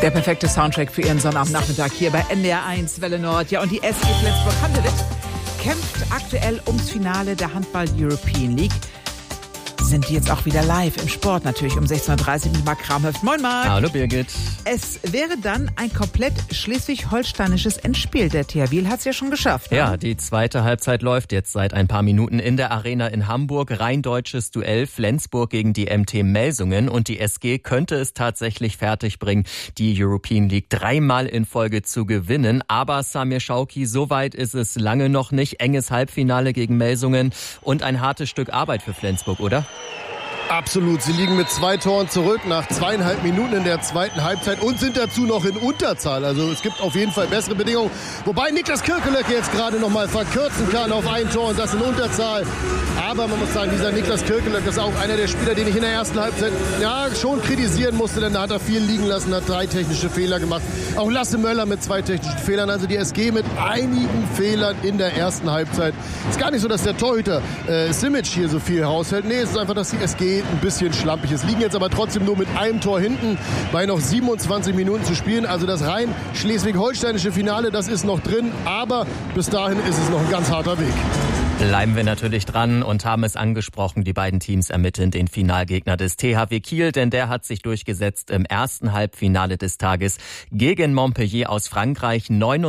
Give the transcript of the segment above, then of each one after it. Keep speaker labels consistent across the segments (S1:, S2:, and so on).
S1: Der perfekte Soundtrack für Ihren Sonnabendnachmittag hier bei NDR 1 Welle Nord. Ja, und die SG Flensburg-Handewitt kämpft aktuell ums Finale der Handball-European League. Sind die jetzt auch wieder live im Sport, natürlich um 16.30 Uhr mit Marc Kramhöft. Moin Marc.
S2: Hallo Birgit.
S1: Es wäre dann ein komplett schleswig-holsteinisches Endspiel. Der THW Wiel hat es ja schon geschafft. Ne?
S2: Ja, die zweite Halbzeit läuft jetzt seit ein paar Minuten in der Arena in Hamburg. Rein deutsches Duell Flensburg gegen die MT Melsungen. Und die SG könnte es tatsächlich fertigbringen, die European League 3-mal in Folge zu gewinnen. Aber Samir Schauki, so weit ist es lange noch nicht. Enges Halbfinale gegen Melsungen und ein hartes Stück Arbeit für Flensburg, oder?
S3: Absolut. Sie liegen mit 2 Toren zurück nach 2,5 Minuten in der zweiten Halbzeit und sind dazu noch in Unterzahl. Also es gibt auf jeden Fall bessere Bedingungen. Wobei Niklas Kirkelöcke jetzt gerade noch mal verkürzen kann auf 1 Tor und das in Unterzahl. Aber man muss sagen, dieser Niklas Kirkelöcke ist auch einer der Spieler, den ich in der ersten Halbzeit schon kritisieren musste, denn da hat er viel liegen lassen, hat 3 technische Fehler gemacht. Auch Lasse Möller mit 2 technischen Fehlern. Also die SG mit einigen Fehlern in der ersten Halbzeit. Es ist gar nicht so, dass der Torhüter Simic hier so viel raushält. Nee, es ist einfach, dass die SG ein bisschen schlampig ist. Liegen jetzt aber trotzdem nur mit einem Tor hinten bei noch 27 Minuten zu spielen. Also das rein schleswig-holsteinische Finale, das ist noch drin. Aber bis dahin ist es noch ein ganz harter Weg.
S2: Bleiben wir natürlich dran und haben es angesprochen, die beiden Teams ermitteln den Finalgegner des THW Kiel, denn der hat sich durchgesetzt im ersten Halbfinale des Tages gegen Montpellier aus Frankreich,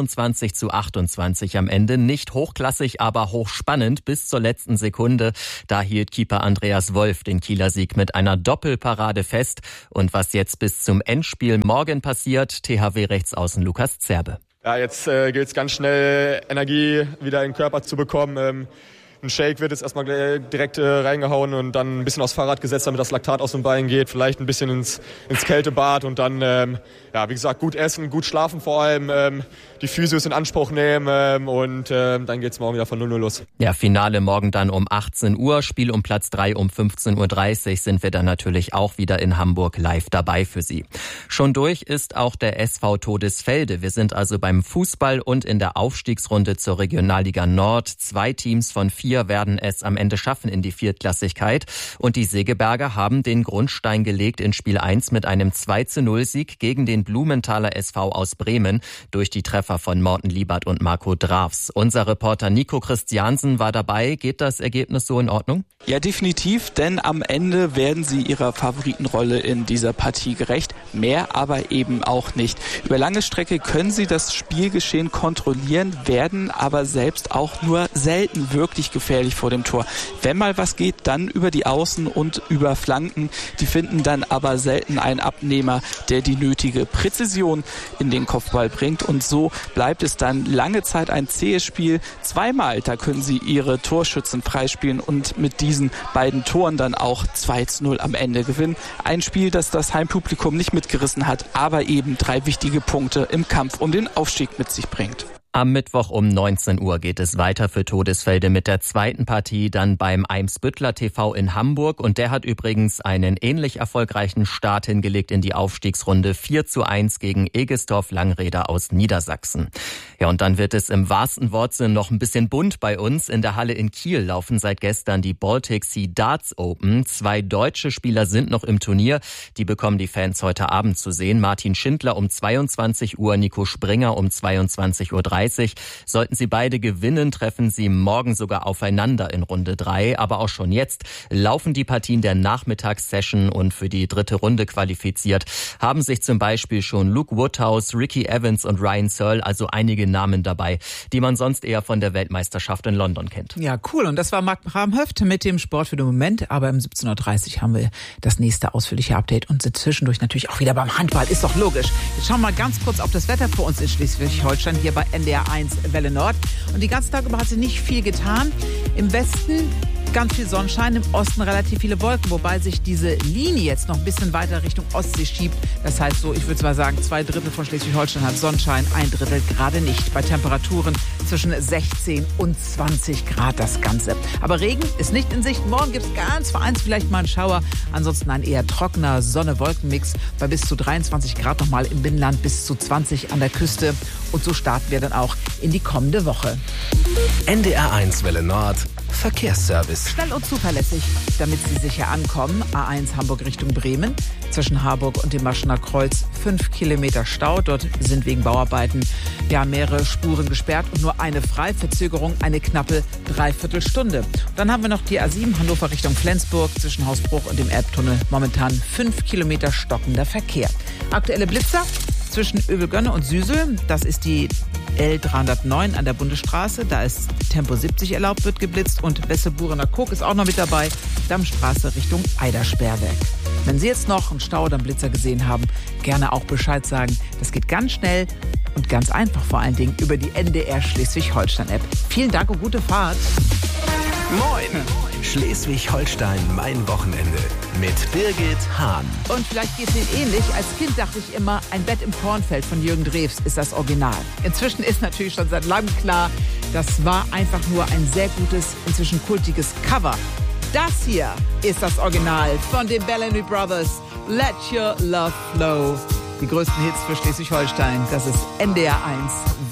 S2: 29:28 am Ende. Nicht hochklassig, aber hochspannend bis zur letzten Sekunde. Da hielt Keeper Andreas Wolf den Kieler Sieg mit einer Doppelparade fest. Und was jetzt bis zum Endspiel morgen passiert, THW-Rechtsaußen Lukas Zerbe.
S4: Ja, jetzt gilt es ganz schnell, Energie wieder in den Körper zu bekommen. Ein Shake wird jetzt erstmal direkt reingehauen und dann ein bisschen aufs Fahrrad gesetzt, damit das Laktat aus dem Bein geht. Vielleicht ein bisschen ins Kältebad und dann, wie gesagt, gut essen, gut schlafen vor allem, die Physios in Anspruch nehmen und dann geht's morgen wieder von 0-0 los. Ja,
S2: Finale morgen dann um 18 Uhr, Spiel um Platz 3 um 15:30 Uhr sind wir dann natürlich auch wieder in Hamburg live dabei für Sie. Schon durch ist auch der SV Todesfelde. Wir sind also beim Fußball und in der Aufstiegsrunde zur Regionalliga Nord. 2 Teams von 4 werden es am Ende schaffen in die Viertklassigkeit. Und die Segeberger haben den Grundstein gelegt in Spiel 1 mit einem 2:0-Sieg gegen den Blumenthaler SV aus Bremen durch die Treffer von Morten Liebert und Marco Drafs. Unser Reporter Nico Christiansen war dabei. Geht das Ergebnis so in Ordnung?
S5: Ja, definitiv, denn am Ende werden sie ihrer Favoritenrolle in dieser Partie gerecht. Mehr aber eben auch nicht. Über lange Strecke können sie das Spielgeschehen kontrollieren, werden aber selbst auch nur selten wirklich gefährlich vor dem Tor. Wenn mal was geht, dann über die Außen und über Flanken. Die finden dann aber selten einen Abnehmer, der die nötige Präzision in den Kopfball bringt. Und so bleibt es dann lange Zeit ein zähes Spiel. 2-mal, da können sie ihre Torschützen freispielen und mit diesen beiden Toren dann auch 2:0 am Ende gewinnen. Ein Spiel, das das Heimpublikum nicht mitgerissen hat, aber eben 3 wichtige Punkte im Kampf um den Aufstieg mit sich bringt.
S2: Am Mittwoch um 19 Uhr geht es weiter für Todesfelde mit der zweiten Partie dann beim Eimsbüttler TV in Hamburg. Und der hat übrigens einen ähnlich erfolgreichen Start hingelegt in die Aufstiegsrunde. 4:1 gegen Egestorf Langräder aus Niedersachsen. Ja, und dann wird es im wahrsten Wortsinn noch ein bisschen bunt bei uns. In der Halle in Kiel laufen seit gestern die Baltic Sea Darts Open. 2 deutsche Spieler sind noch im Turnier. Die bekommen die Fans heute Abend zu sehen. Martin Schindler um 22 Uhr, Nico Springer um 22:30 Uhr. Sollten sie beide gewinnen, treffen sie morgen sogar aufeinander in Runde 3. Aber auch schon jetzt laufen die Partien der Nachmittagssession und für die dritte Runde qualifiziert haben sich zum Beispiel schon Luke Woodhouse, Ricky Evans und Ryan Searle, also einige Namen dabei, die man sonst eher von der Weltmeisterschaft in London kennt.
S1: Ja, cool. Und das war Marc Kramhöft mit dem Sport für den Moment. Aber um 17:30 Uhr haben wir das nächste ausführliche Update und sind zwischendurch natürlich auch wieder beim Handball. Ist doch logisch. Jetzt schauen wir mal ganz kurz auf das Wetter für uns in Schleswig-Holstein hier bei NDR 1 Welle Nord. Und die ganzen Tag über hat sich nicht viel getan. Im Westen ganz viel Sonnenschein, im Osten relativ viele Wolken, wobei sich diese Linie jetzt noch ein bisschen weiter Richtung Ostsee schiebt. Das heißt so, ich würde zwar sagen, 2/3 von Schleswig-Holstein hat Sonnenschein, 1/3 gerade nicht. Bei Temperaturen zwischen 16 und 20 Grad das Ganze. Aber Regen ist nicht in Sicht. Morgen gibt es ganz vereinzelt vielleicht mal einen Schauer. Ansonsten ein eher trockener Sonne-Wolken-Mix bei bis zu 23 Grad nochmal im Binnenland, bis zu 20 an der Küste. Und so starten wir dann auch in die kommende Woche.
S6: NDR 1 Welle Nord. Verkehrsservice.
S1: Schnell und zuverlässig, damit Sie sicher ankommen. A1 Hamburg Richtung Bremen. Zwischen Harburg und dem Maschener Kreuz 5 Kilometer Stau. Dort sind wegen Bauarbeiten mehrere Spuren gesperrt und nur eine frei. Verzögerung eine knappe Dreiviertelstunde. Und dann haben wir noch die A7 Hannover Richtung Flensburg. Zwischen Hausbruch und dem Elbtunnel momentan 5 Kilometer stockender Verkehr. Aktuelle Blitzer zwischen Övelgönne und Süsel. Das ist die L309 an der Bundesstraße. Da ist Tempo 70 erlaubt, wird geblitzt. Und Wesseburener Kog ist auch noch mit dabei. Dammstraße Richtung Eidersperrwerk. Wenn Sie jetzt noch einen Stau oder einen Blitzer gesehen haben, gerne auch Bescheid sagen. Das geht ganz schnell und ganz einfach vor allen Dingen über die NDR Schleswig-Holstein-App. Vielen Dank und gute Fahrt.
S6: Moin! Schleswig-Holstein, mein Wochenende mit Birgit Hahn.
S1: Und vielleicht geht es Ihnen ähnlich. Als Kind dachte ich immer, ein Bett im Kornfeld von Jürgen Drews ist das Original. Inzwischen ist natürlich schon seit langem klar, das war einfach nur ein sehr gutes, inzwischen kultiges Cover. Das hier ist das Original von den Bellamy Brothers. Let Your Love Flow. Die größten Hits für Schleswig-Holstein. Das ist NDR 1.